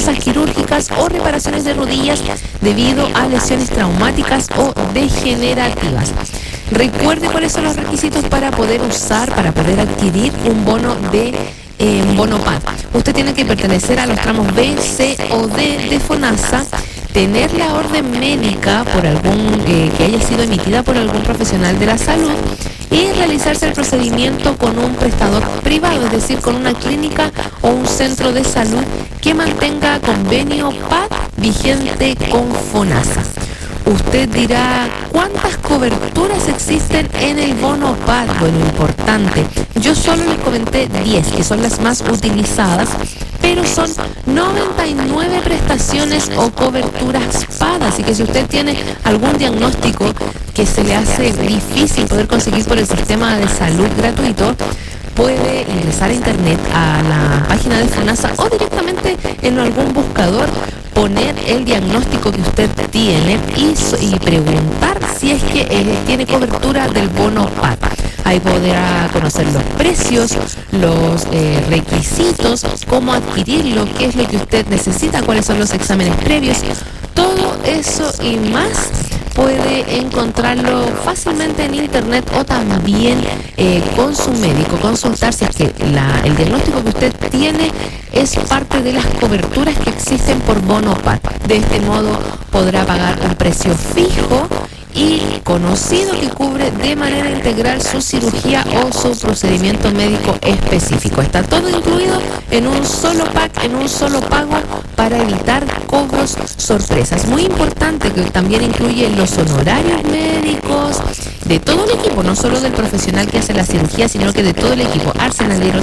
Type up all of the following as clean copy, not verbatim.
piezas quirúrgicas o reparaciones de rodillas debido a lesiones traumáticas o degenerativas. Recuerde cuáles son los requisitos para poder adquirir un bono de bono PAD. Usted tiene que pertenecer a los tramos B, C o D de FONASA, tener la orden médica por que haya sido emitida por algún profesional de la salud y realizarse el procedimiento con un prestador privado, es decir, con una clínica o un centro de salud que mantenga convenio PAD vigente con FONASA. Usted dirá, ¿cuántas coberturas existen en el bono PAD? Bueno, importante. Yo solo les comenté 10, que son las más utilizadas, pero son 99 prestaciones o coberturas PAD. Así que si usted tiene algún diagnóstico que se le hace difícil poder conseguir por el sistema de salud gratuito, puede ingresar a internet a la página de FONASA o directamente en algún buscador poner el diagnóstico que usted tiene y preguntar si es que tiene cobertura del bono PAD. Ahí podrá conocer los precios, los requisitos, cómo adquirirlo, qué es lo que usted necesita, cuáles son los exámenes previos. Todo eso y más puede encontrarlo fácilmente en internet o también con su médico, consultar si es que el diagnóstico que usted tiene es parte de las coberturas que existen por bono PAD. De este modo podrá pagar un precio fijo y conocido que cubre de manera integral su cirugía o su procedimiento médico específico. Está todo incluido en un solo pack, en un solo pago, para evitar cobros sorpresas. Muy importante que también incluye los honorarios médicos de todo el equipo, no solo del profesional que hace la cirugía, sino que de todo el equipo, arsenaleros,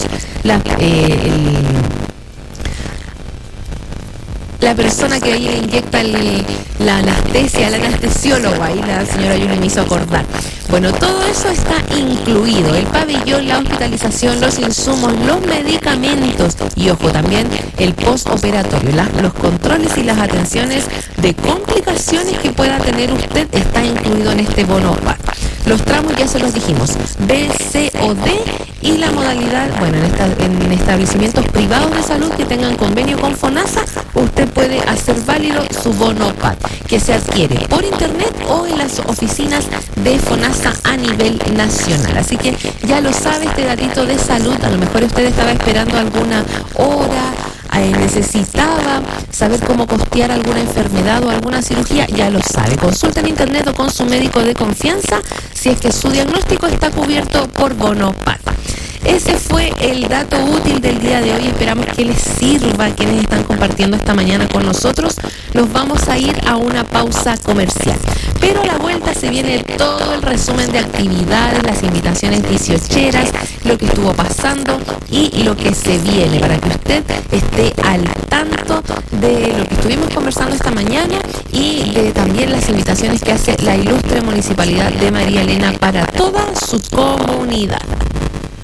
la persona que ahí le inyecta la anestesia, el anestesiólogo, ahí la señora Yuli me hizo acordar. Bueno, todo eso está incluido, el pabellón, la hospitalización, los insumos, los medicamentos y, ojo, también el postoperatorio, los controles y las atenciones de complicaciones que pueda tener usted está incluido en este bono PAD. Los tramos ya se los dijimos, B, C o D, y la modalidad, bueno, en establecimientos privados de salud que tengan convenio con FONASA, usted puede hacer válido su bono PAD, que se adquiere por internet o en las oficinas de FONASA a nivel nacional. Así que ya lo sabe, este datito de salud, a lo mejor usted estaba esperando alguna hora, necesitaba saber cómo costear alguna enfermedad o alguna cirugía, ya lo sabe. Consulta en internet o con su médico de confianza si es que su diagnóstico está cubierto por bono PAD. Ese fue el dato útil del día de hoy. Esperamos que les sirva a quienes están compartiendo esta mañana con nosotros. Nos vamos a ir a una pausa comercial, pero a la vuelta se viene todo el resumen de actividades, las invitaciones 18eras, lo que estuvo pasando y lo que se viene, para que usted esté al tanto de lo que estuvimos conversando esta mañana y de también las invitaciones que hace la ilustre Municipalidad de María Elena para toda su comunidad.